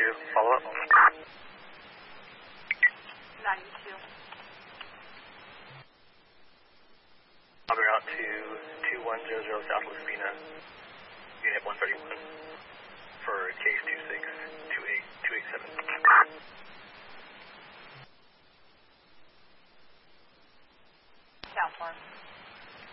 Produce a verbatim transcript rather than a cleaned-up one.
you. Follow up. ninety-two. I'll be out to two one zero zero South Lucina, Unit one thirty-one, for case two six two eight two eight seven. South one.